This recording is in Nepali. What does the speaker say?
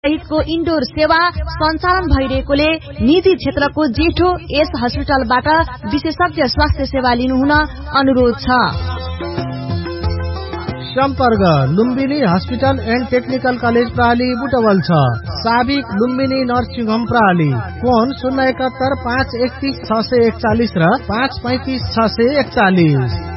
सहितको इन्डोर सेवा सञ्चालन भइरहेकोले निजी क्षेत्रको जेठो यस हस्पिटलबाट विशेषज्ञ स्वास्थ्य सेवा लिनुहुन अनुरोध छ। सम्पर्क Lumbini hospital and technical college प्राली Butwal 6, साबिक लुम्बिनी नर्सिङ होम प्राली। फोन 071 531 641 र 535 641।